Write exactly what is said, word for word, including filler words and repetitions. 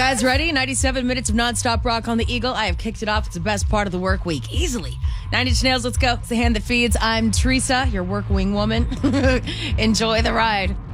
guys ready? ninety-seven minutes of nonstop rock on the Eagle. I have kicked it off. It's the best part of the work week. Easily. Nine Inch Nails, let's go. It's the hand that feeds. I'm Teresa, your work wing woman. Enjoy the ride.